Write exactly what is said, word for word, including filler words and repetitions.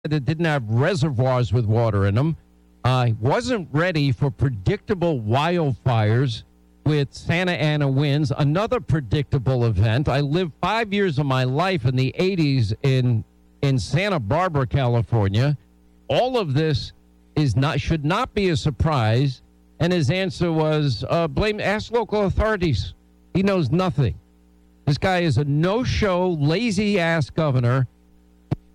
that didn't have reservoirs with water in them. Uh, wasn't ready for predictable wildfires with Santa Ana winds, another predictable event. I lived five years of my life in the eighties in in Santa Barbara, California. All of this is not should not be a surprise. And his answer was, uh, blame, ask local authorities. He knows nothing. This guy is a no-show, lazy-ass governor